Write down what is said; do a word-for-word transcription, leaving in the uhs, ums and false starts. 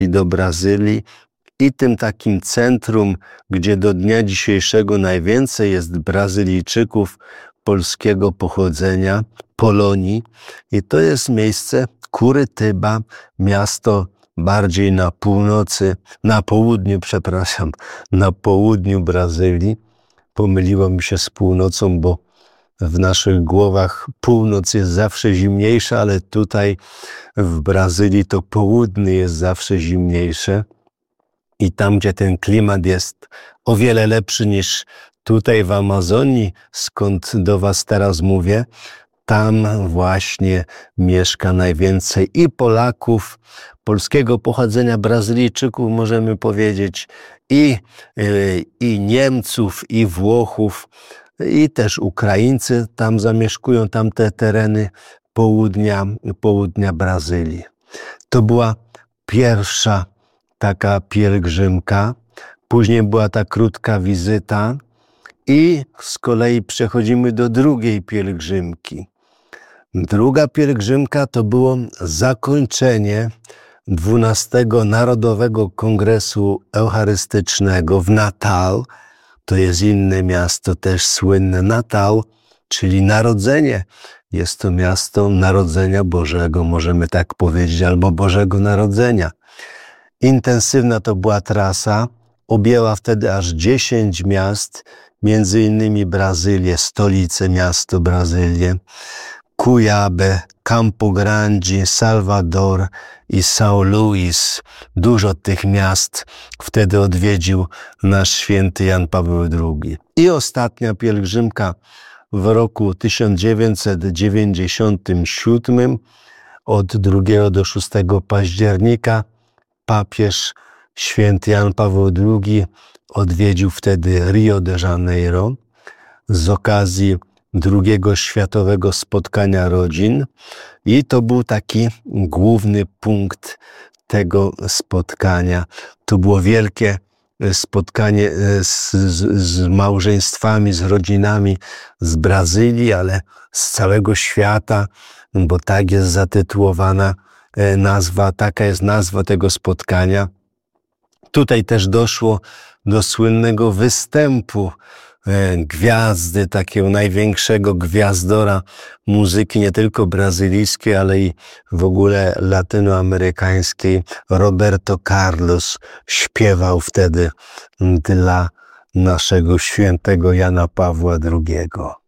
do Brazylii i tym takim centrum, gdzie do dnia dzisiejszego najwięcej jest Brazylijczyków polskiego pochodzenia, Polonii. I to jest miejsce Curytyba, miasto bardziej na północy, na południu, przepraszam, na południu Brazylii. Pomyliło mi się z północą, bo w naszych głowach północ jest zawsze zimniejsza, ale tutaj w Brazylii to południe jest zawsze zimniejsze. I tam, gdzie ten klimat jest o wiele lepszy niż tutaj w Amazonii, skąd do was teraz mówię, tam właśnie mieszka najwięcej i Polaków, polskiego pochodzenia, Brazylijczyków możemy powiedzieć, i, i Niemców, i Włochów, i też Ukraińcy tam zamieszkują tamte tereny południa, południa Brazylii. To była pierwsza taka pielgrzymka, później była ta krótka wizyta i z kolei przechodzimy do drugiej pielgrzymki. Druga pielgrzymka to było zakończenie dwunastego Narodowego Kongresu Eucharystycznego w Natal. To jest inne miasto, też słynne Natal, czyli Narodzenie. Jest to miasto Narodzenia Bożego, możemy tak powiedzieć, albo Bożego Narodzenia. Intensywna to była trasa, objęła wtedy aż dziesięć miast, między innymi Brazylię, stolicę miasto Brazylię, Cuiabá, Campo Grande, Salvador i São Luís. Dużo tych miast wtedy odwiedził nasz święty Jan Paweł drugi. I ostatnia pielgrzymka w roku tysiąc dziewięćset dziewięćdziesiątym siódmym od drugiego do szóstego października papież święty Jan Paweł drugi odwiedził wtedy Rio de Janeiro z okazji drugiego światowego spotkania rodzin i to był taki główny punkt tego spotkania. To było wielkie spotkanie z, z, z małżeństwami, z rodzinami z Brazylii, ale z całego świata, bo tak jest zatytułowana nazwa, taka jest nazwa tego spotkania. Tutaj też doszło do słynnego występu gwiazdy, takiego największego gwiazdora muzyki, nie tylko brazylijskiej, ale i w ogóle latynoamerykańskiej. Roberto Carlos śpiewał wtedy dla naszego świętego Jana Pawła drugiego.